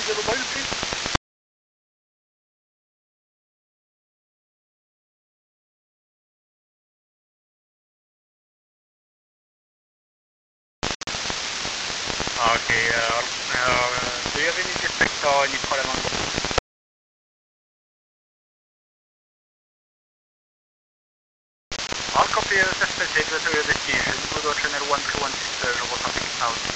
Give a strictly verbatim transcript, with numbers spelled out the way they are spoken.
the other boat, please? Okay, uh, uh, do you have any defects or any problem on board? I'll copy the suspect to your destination. We'll go channel one two one six, uh, je reçois now.